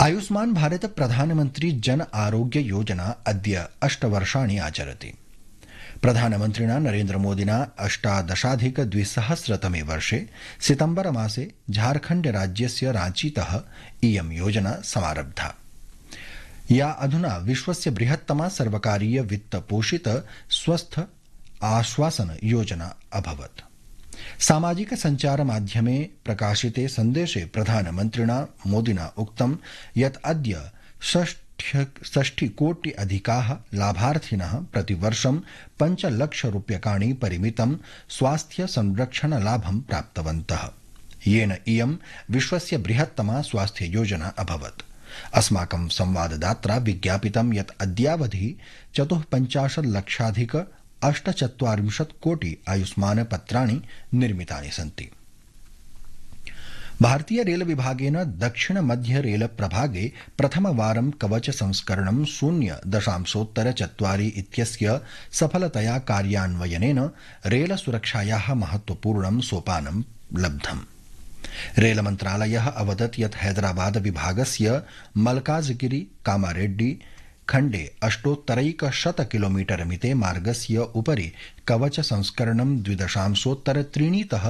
आयुष्मान भारत प्रधानमंत्री जन आरोग्य योजना अद्य 8 वर्षाणि आचरति। प्रधानमन्त्रिणा नरेन्द्रमोदिना 18,200तमे वर्षे सितम्बर मासे झारखण्ड राज्यस्य रांचीतः इयं योजना समारब्धा, या अधुना विश्वस्य बृहत्तमा सर्वकारीय वित्तपोषित स्वस्थ आश्वासन योजना अभवत्। सामाजिक संचार माध्यमे प्रकाशिते सन्देशे प्रधानमन्त्रिणा मोदिना उक्तं यत् अद्य 60 कोटि अधिकाः लाभार्थिनः प्रतिवर्षं 5 लक्षरूप्यकाणि परिमितं स्वास्थ्य संरक्षण लाभं प्राप्तवन्तः, येन इयं विश्वस्य बृहत्तमा स्वास्थ्य योजना अभवत्। अस्माकं संवाददात्रा विज्ञापितं यत् अद्यावधि 54 लक्षाधिक 48 कोटि आयुष्मान पत्राणि निर्मितानि सन्ति। भारतीय रेल विभागेन दक्षिण मध्य रेल प्रभागे प्रथमवारं कवच संस्करणं 0.4 इत्यस्य सफलतया कार्यान्वयनेन रेल सुरक्षायाः महत्वपूर्णं सोपानं लब्धम्। रेल मन्त्रालयः अवदत् यत् हैदराबाद विभागस्य मल्काजगिरी कामारेड्डी खण्डे 800 किलोमीटर मिते मार्गस्य उपरि कवच संस्करणं 2.3 तः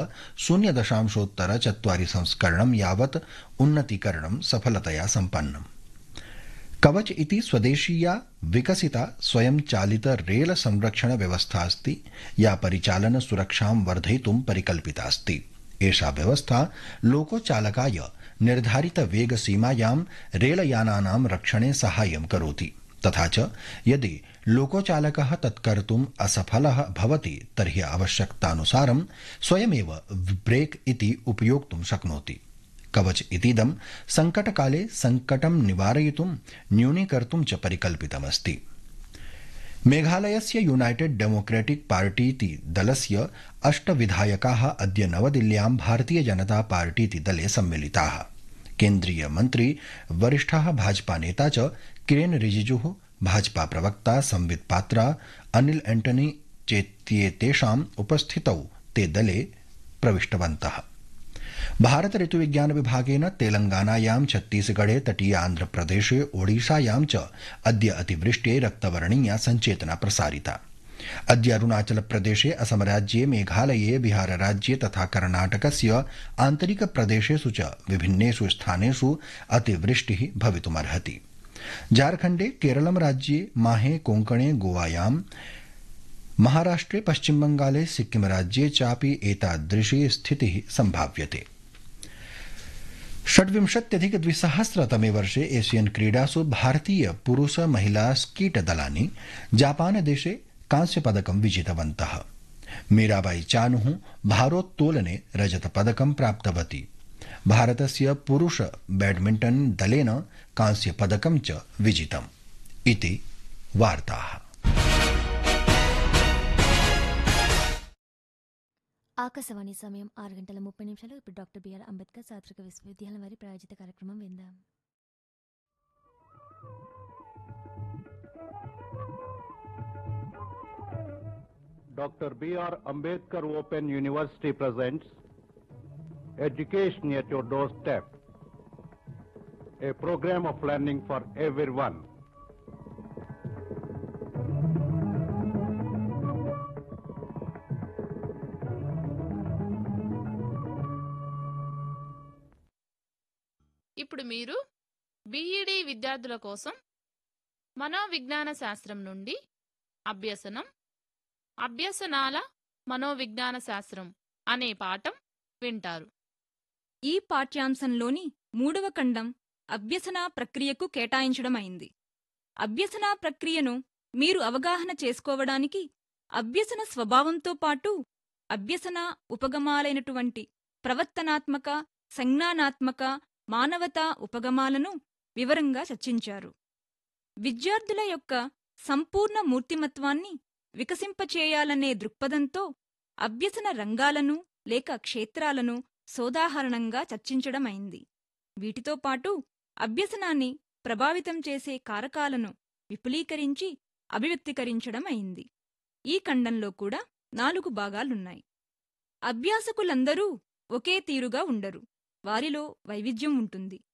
0.4 संस्करणं यावत् उन्नतीकरणं सफलतया सम्पन्नम्। कवच इति स्वदेशीया विकसिता स्वयंचालित रेल संरक्षण व्यवस्था अस्ति, या परिचालन सुरक्षां वर्धयितुं परिकल्पिता अस्ति। एषा व्यवस्था लोकोचालकाय निर्धारित वेग सीमायां रेलयानानां रक्षणे साहाय्यं करोति, तथा च यदि लोकोचालकः तत्कर्तुम् असफलः भवति तर्हि आवश्यकतानुसारं स्वयमेव ब्रेक इति उपयोक्तुं शक्नोति। कवच इतीदं संकटकाले संकटं निवारयितुं न्यूनीकर्तुं च परिकल्पितमस्ति। मेघालयस्य यूनाइटेड डेमोक्रेटिक पार्टी इति दलस्य 8 विधायकाः अद्य नवदिल्ल्यां भारतीय जनता पार्टी इति दले सम्मिलिताः। केन्द्रीय मन्त्री वरिष्ठः भाजपा नेता च किरेन रिजिजुः, भाजपा प्रवक्ता संबित पात्रा, अनिल एंटनी चेत्येतेषाम् उपस्थितौ ते दले प्रविष्टवन्तः। भारत ऋतुविज्ञान विभागेन तेलंगानायां, छत्तीसगढ़े, तटीय आन्ध्रप्रदेशे, ओडिशायां च अद्य अतिवृष्ट्यै रक्तवर्णीया सञ्चेतना प्रसारिता। अद्य अरुणाचल प्रदेशे, असम राज्ये, मेघालये, बिहार राज्ये तथा कर्णाटकस्य आन्तरिक प्रदेशेषु च विभिन्नेषु स्थानेषु अतिवृष्टिः भवितुमर्हति। झारखण्डे, केरलं राज्ये, माहे, कोंकणे, गोवायां, महाराष्ट्रे, पश्चिम बंगाले, सिक्किम राज्ये चापि एतादृशी स्थितिः सम्भाव्यते। 26,200तमे वर्षे एशियन क्रीडासु भारतीय पुरुष महिला स्कीट दलानि जापान देशे कांस्यपदकं विजितवन्तः। मीराबाई चानुः भारोत्तोलने रजतपदकं प्राप्तवती। भारतस्य पुरुष बैडमिण्टन दलेन कांस्यपदकं च विजितम्। इति वार्ताः। ఆకాశవాణి సమయం 6:30 ఇప్పుడు డాక్టర్ బిఆర్ అంబేద్కర్ సార్వత్రిక విశ్వవిద్యాలయం వారి ప్రాయోజిత కార్యక్రమం విందాం. Dr. B.R. Ambedkar Open University presents Education at Your Doorstep, a program of learning for everyone. ఇప్పుడు మీరు బీఈడీ విద్యార్థుల కోసం మనోవిజ్ఞాన శాస్త్రం నుండి అభ్యసనాల మనోవిజ్ఞాన శాస్త్రం అనే పాఠం వింటారు. ఈ పాఠ్యాంశంలోని 3వ ఖండం అభ్యసన ప్రక్రియకు కేటాయించడమైంది. అభ్యసన ప్రక్రియను మీరు అవగాహన చేసుకోవడానికి అభ్యసన స్వభావంతో పాటు అభ్యసన ఉపగమాలైనటువంటి ప్రవర్తనాత్మక, సంజ్ఞానాత్మక, మానవతా ఉపగమాలను వివరంగా చర్చించారు. విద్యార్థుల యొక్క సంపూర్ణ మూర్తిమత్వాన్ని వికసింపచేయాలనే దృక్పథంతో అభ్యసన రంగాలను లేక క్షేత్రాలను సోదాహరణంగా చర్చించడమైంది. వీటితో పాటు అభ్యసనాన్ని ప్రభావితం చేసే కారకాలను విపులీకరించి అభివ్యక్తీకరించడం అయింది. ఈ ఖండంలో కూడా 4 భాగాలున్నాయి. అభ్యాసకులందరూ ఒకే తీరుగా ఉండరు, వారిలో వైవిధ్యం ఉంటుంది.